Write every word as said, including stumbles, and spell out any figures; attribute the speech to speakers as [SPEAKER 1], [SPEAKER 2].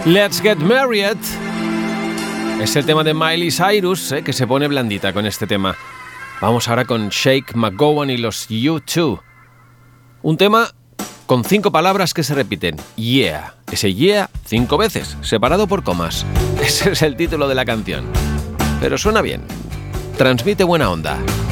[SPEAKER 1] Let's Get Married es el tema de Miley Cyrus, eh, que se pone blandita con este tema. Vamos ahora con Shake McGowan y los U dos. Un tema con cinco palabras que se repiten. Yeah. Ese yeah cinco veces, separado por comas. Ese es el título de la canción. Pero suena bien. Transmite buena onda.